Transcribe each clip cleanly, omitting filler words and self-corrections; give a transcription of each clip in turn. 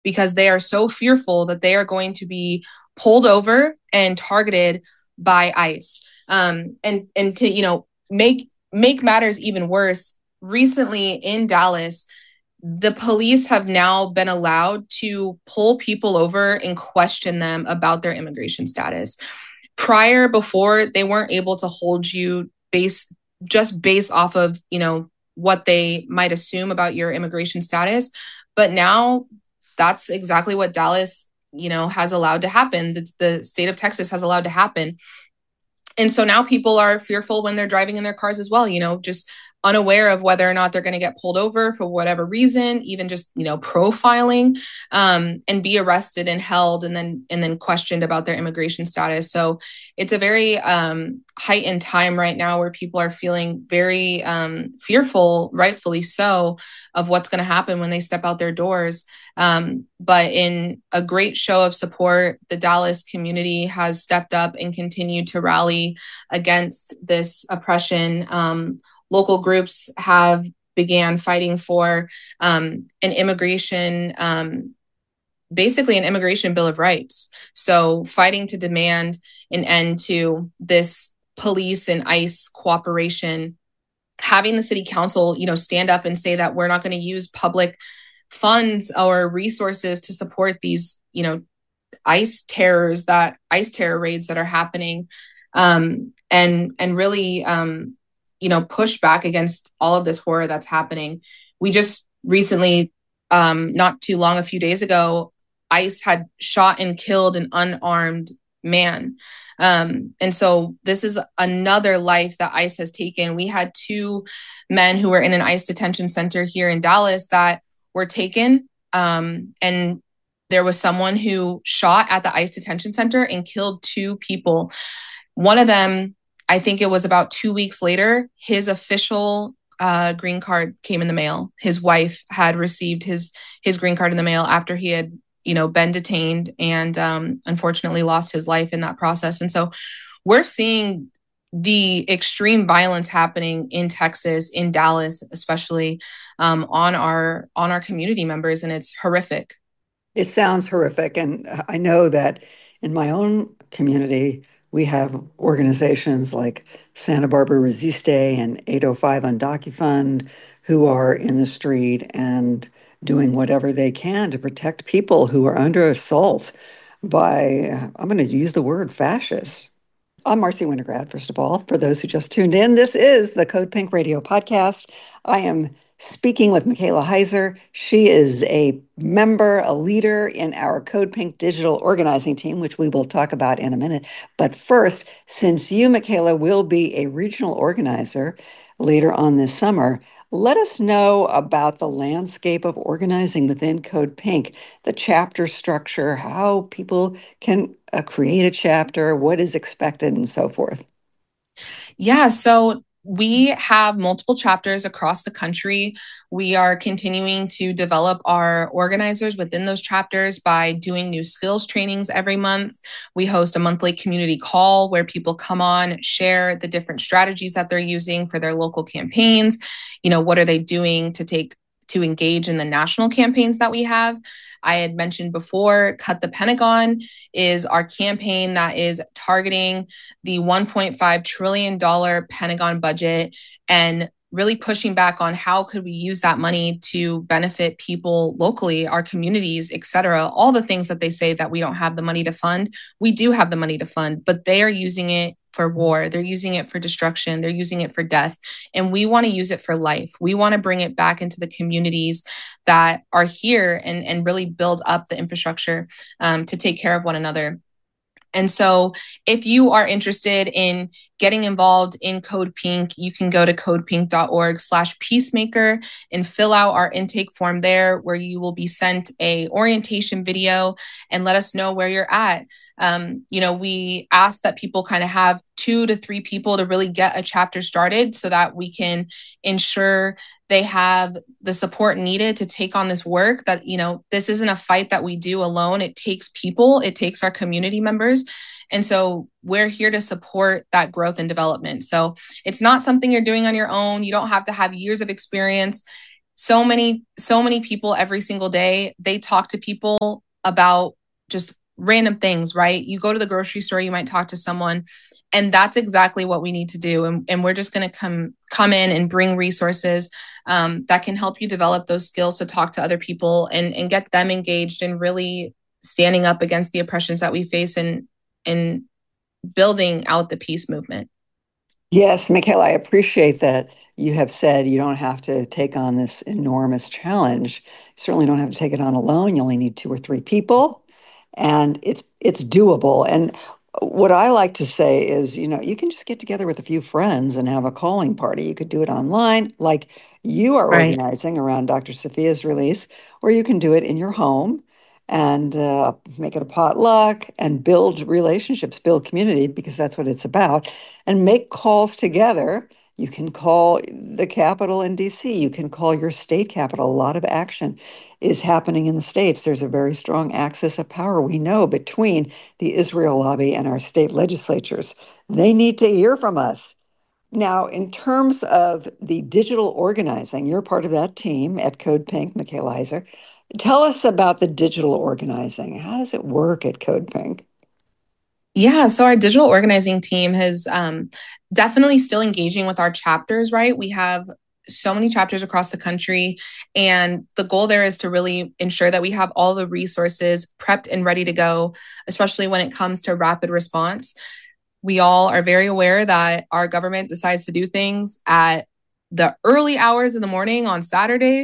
because they are so fearful that they are going to be pulled over and targeted by ICE. And to, make matters even worse, recently in Dallas, the police have now been allowed to pull people over and question them about their immigration status. Before, they weren't able to hold you based off of, what they might assume about your immigration status. But now that's exactly what Dallas, has allowed to happen. The state of Texas has allowed to happen. And so now people are fearful when they're driving in their cars as well, just unaware of whether or not they're going to get pulled over for whatever reason, even just, profiling, and be arrested and held and then questioned about their immigration status. So it's a very heightened time right now where people are feeling very fearful, rightfully so, of what's going to happen when they step out their doors. But in a great show of support, the Dallas community has stepped up and continued to rally against this oppression. Local groups have began fighting for basically an immigration bill of rights. So fighting to demand an end to this police and ICE cooperation, having the city council, stand up and say that we're not going to use public funds or resources to support these, ICE terror raids that are happening, and really, push back against all of this horror that's happening. We just recently, not too long, a few days ago, ICE had shot and killed an unarmed man. And so this is another life that ICE has taken. We had 2 men who were in an ICE detention center here in Dallas that were taken. And there was someone who shot at the ICE detention center and killed 2 people. One of them, I think it was about 2 weeks later, his official green card came in the mail. His wife had received his green card in the mail after he had, been detained and unfortunately lost his life in that process. And so we're seeing the extreme violence happening in Texas, in Dallas, especially on our community members, and it's horrific. It sounds horrific. And I know that in my own community, we have organizations like Santa Barbara Resiste and 805 Undocumented who are in the street and doing whatever they can to protect people who are under assault by, I'm going to use the word fascists. I'm Marcy Winograd, first of all. For those who just tuned in, this is the Code Pink Radio podcast. I am speaking with Michaela Heiser. She is a member, a leader in our Code Pink digital organizing team, which we will talk about in a minute. But first, since you, Michaela, will be a regional organizer later on this summer, let us know about the landscape of organizing within Code Pink, the chapter structure, how people can create a chapter, what is expected, and so forth. Yeah, so we have multiple chapters across the country. We are continuing to develop our organizers within those chapters by doing new skills trainings every month. We host a monthly community call where people come on, share the different strategies that they're using for their local campaigns. What are they doing to engage in the national campaigns that we have. I had mentioned before, Cut the Pentagon is our campaign that is targeting the $1.5 trillion Pentagon budget and really pushing back on how could we use that money to benefit people locally, our communities, et cetera. All the things that they say that we don't have the money to fund, we do have the money to fund, but they are using it for war. They're using it for destruction. They're using it for death. And we want to use it for life. We want to bring it back into the communities that are here and really build up the infrastructure to take care of one another. And so if you are interested in getting involved in Code Pink, you can go to codepink.org/peacemaker and fill out our intake form there, where you will be sent a orientation video and let us know where you're at. We ask that people kind of have 2 to 3 people to really get a chapter started so that we can ensure they have the support needed to take on this work. That, this isn't a fight that we do alone. It takes people, it takes our community members. And so we're here to support that growth and development. So it's not something you're doing on your own. You don't have to have years of experience. so many people every single day, they talk to people about just random things, right? You go to the grocery store, you might talk to someone, and that's exactly what we need to do. And we're just going to come in and bring resources that can help you develop those skills to talk to other people and get them engaged in really standing up against the oppressions that we face and building out the peace movement. Yes, Michaela, I appreciate that you have said you don't have to take on this enormous challenge. You certainly don't have to take it on alone. You only need two or three people, and it's doable. And what I like to say is, you can just get together with a few friends and have a calling party. You could do it online, like you are Right. organizing around Dr. Sophia's release, or you can do it in your home and make it a potluck and build relationships, build community, because that's what it's about, and make calls together. You can call the Capitol in DC. You can call your state capital. A lot of action is happening in the states. There's a very strong axis of power, we know, between the Israel lobby and our state legislatures. They need to hear from us. Now, in terms of the digital organizing, you're part of that team at Code Pink, Michaela Heiser. Tell us about the digital organizing. How does it work at Code Pink? Yeah, so our digital organizing team has definitely still engaging with our chapters, right? We have so many chapters across the country, and the goal there is to really ensure that we have all the resources prepped and ready to go, especially when it comes to rapid response. We all are very aware that our government decides to do things at the early hours of the morning on Saturday,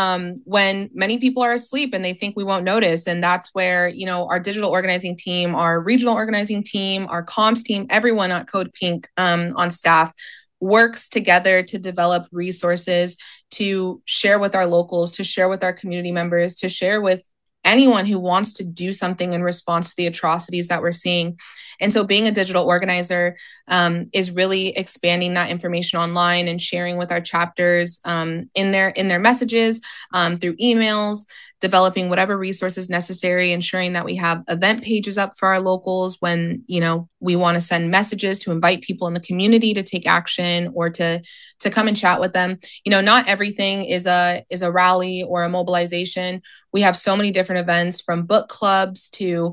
when many people are asleep and they think we won't notice. And that's where, our digital organizing team, our regional organizing team, our comms team, everyone at Code Pink on staff works together to develop resources to share with our locals, to share with our community members, to share with anyone who wants to do something in response to the atrocities that we're seeing. And so being a digital organizer is really expanding that information online and sharing with our chapters in their messages, through emails, developing whatever resources necessary, ensuring that we have event pages up for our locals when, we want to send messages to invite people in the community to take action or to come and chat with them. Not everything is a rally or a mobilization. We have so many different events, from book clubs to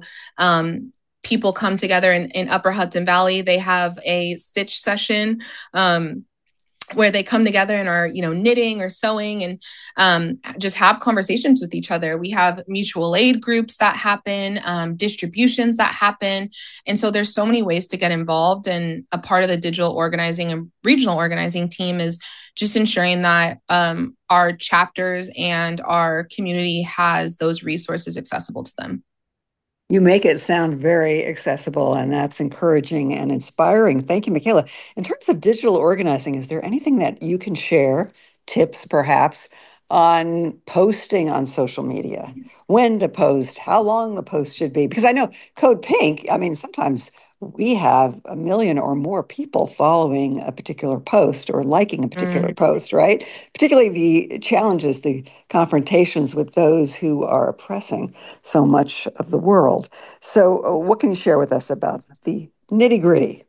people come together in Upper Hudson Valley. They have a stitch session where they come together and are, knitting or sewing and just have conversations with each other. We have mutual aid groups that happen, distributions that happen. And so there's so many ways to get involved. And a part of the digital organizing and regional organizing team is just ensuring that our chapters and our community has those resources accessible to them. You make it sound very accessible, and that's encouraging and inspiring. Thank you, Michaela. In terms of digital organizing, is there anything that you can share, tips perhaps, on posting on social media? When to post, how long the post should be? Because I know Code Pink, I mean, sometimes we have a million or more people following a particular post or liking a particular Mm. post, right? Particularly the challenges, the confrontations with those who are oppressing so much of the world. So, what can you share with us about the nitty gritty?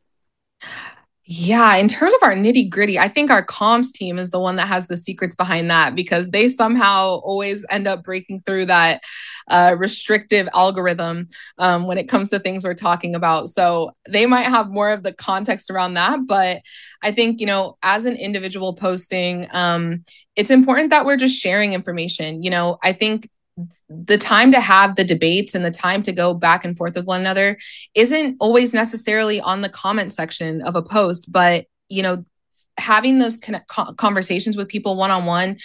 Yeah, in terms of our nitty gritty, I think our comms team is the one that has the secrets behind that, because they somehow always end up breaking through that restrictive algorithm when it comes to things we're talking about. So they might have more of the context around that. But I think, as an individual posting, it's important that we're just sharing information. I think the time to have the debates and the time to go back and forth with one another isn't always necessarily on the comment section of a post, but having those conversations with people one-on-one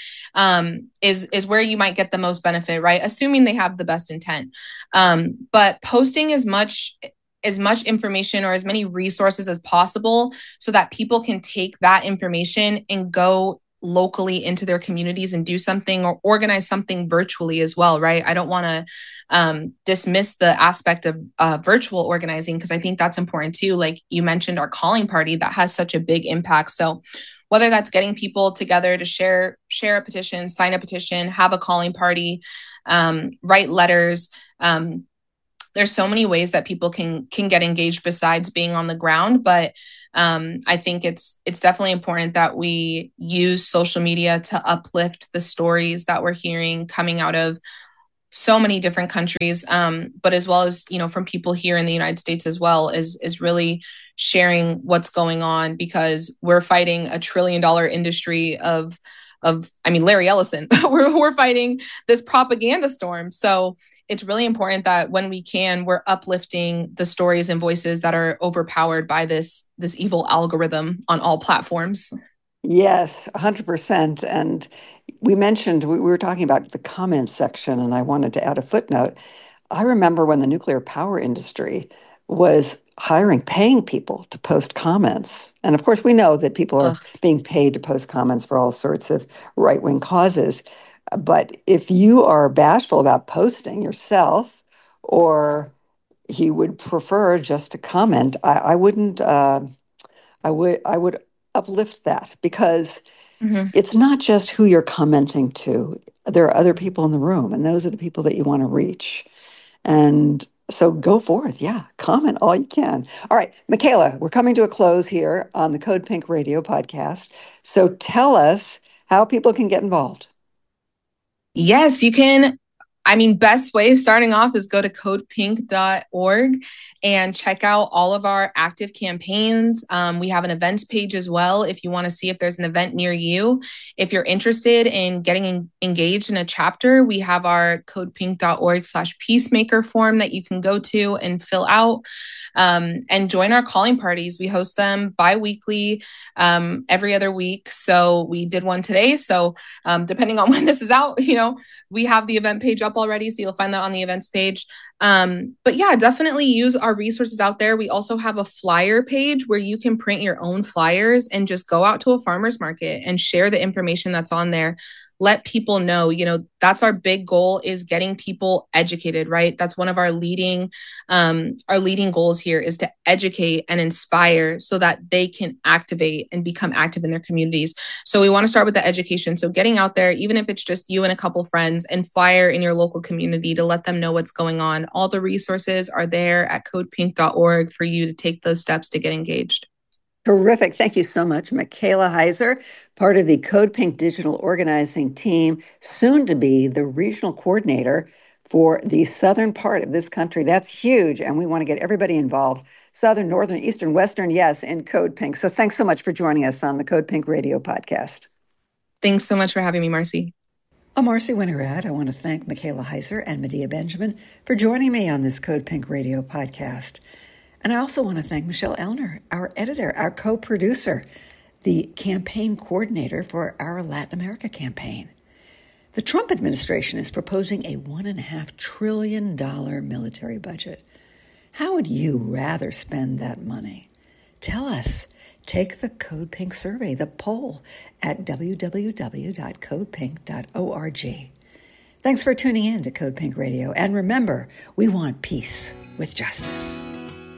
is where you might get the most benefit, right? Assuming they have the best intent. But posting as much information or as many resources as possible so that people can take that information and go locally into their communities and do something or organize something virtually as well, right? I don't want to dismiss the aspect of virtual organizing, because I think that's important too. Like you mentioned, our calling party that has such a big impact. So whether that's getting people together to share a petition, sign a petition, have a calling party, write letters, there's so many ways that people can get engaged besides being on the ground. But I think it's definitely important that we use social media to uplift the stories that we're hearing coming out of so many different countries, but as well as, from people here in the United States as well, is really sharing what's going on, because we're fighting a $1 trillion industry Larry Ellison. we're fighting this propaganda storm. So it's really important that when we can, we're uplifting the stories and voices that are overpowered by this evil algorithm on all platforms. Yes, 100%. And we were talking about the comments section, and I wanted to add a footnote. I remember when the nuclear power industry was paying people to post comments. And of course, we know that people are Ugh. being paid to post comments for all sorts of right-wing causes. But if you are bashful about posting yourself, or he would prefer just to comment, I wouldn't. I would uplift that, because Mm-hmm. it's not just who you're commenting to. There are other people in the room, and those are the people that you want to reach. And so go forth. Yeah, comment all you can. All right, Michaela, we're coming to a close here on the Code Pink Radio podcast. So tell us how people can get involved. Yes, you can. Best way starting off is go to codepink.org and check out all of our active campaigns. We have an events page as well if you want to see if there's an event near you. If you're interested in getting engaged in a chapter, we have our codepink.org/peacemaker form that you can go to and fill out, and join our calling parties. We host them bi-weekly, every other week. So we did one today. So depending on when this is out, we have the event page up already, so you'll find that on the events page. But yeah, definitely use our resources out there. We also have a flyer page where you can print your own flyers and just go out to a farmer's market and share the information that's on there. Let people know, that's our big goal, is getting people educated, right? That's one of our leading goals here, is to educate and inspire so that they can activate and become active in their communities. So we want to start with the education. So getting out there, even if it's just you and a couple friends, and flyer in your local community to let them know what's going on. All the resources are there at codepink.org for you to take those steps to get engaged. Terrific. Thank you so much, Michaela Heiser, part of the Code Pink digital organizing team, soon to be the regional coordinator for the southern part of this country. That's huge, and we want to get everybody involved. Southern, northern, eastern, western, yes, in Code Pink. So thanks so much for joining us on the Code Pink Radio podcast. Thanks so much for having me, Marcy. I'm Marcy Winograd. I want to thank Michaela Heiser and Medea Benjamin for joining me on this Code Pink Radio podcast. And I also want to thank Michelle Elner, our editor, our co-producer, the campaign coordinator for our Latin America campaign. The Trump administration is proposing a $1.5 trillion military budget. How would you rather spend that money? Tell us. Take the Code Pink survey, the poll, at www.codepink.org. Thanks for tuning in to Code Pink Radio. And remember, we want peace with justice.